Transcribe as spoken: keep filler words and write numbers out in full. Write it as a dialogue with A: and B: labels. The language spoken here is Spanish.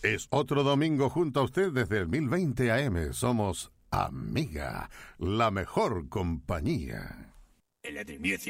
A: Es otro domingo junto a usted desde el mil veinte A M. Somos Amiga, la mejor compañía.
B: Electric Music.